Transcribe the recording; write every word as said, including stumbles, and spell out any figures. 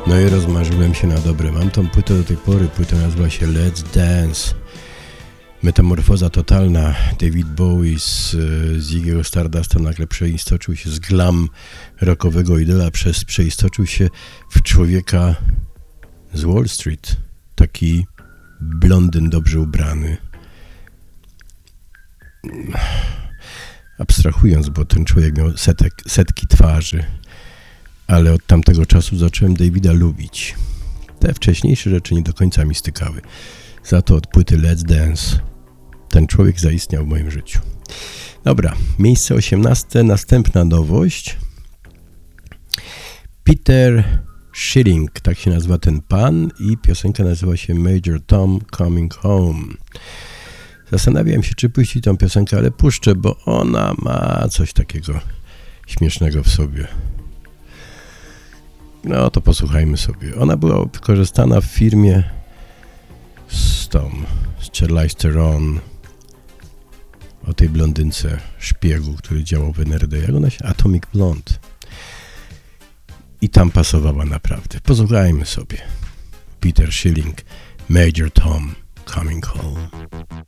No i rozmarzyłem się na dobre. Mam tą płytę do tej pory. Płyta nazywa się Let's Dance. Metamorfoza totalna. David Bowie z, z Ziggy'ego Stardusta nagle przeistoczył się z glam rockowego idola, przez, przeistoczył się w człowieka z Wall Street. Taki blondyn dobrze ubrany. Abstrahując, bo ten człowiek miał setek, setki twarzy, ale od tamtego czasu zacząłem Davida lubić. Te wcześniejsze rzeczy nie do końca mi stykały. Za to od płyty Let's Dance ten człowiek zaistniał w moim życiu. Dobra, miejsce osiemnaste, następna nowość. Peter Schilling, tak się nazywa ten pan, i piosenka nazywa się Major Tom Coming Home. Zastanawiałem się, czy puścić tą piosenkę, ale puszczę, bo ona ma coś takiego śmiesznego w sobie. No to posłuchajmy sobie. Ona była wykorzystana w filmie z tą, z Charlize Theron, o tej blondynce szpiegu, który działał w N R D. Jak ona się? Atomic Blonde. I tam pasowała naprawdę. Posłuchajmy sobie. Peter Schilling, Major Tom Coming Home.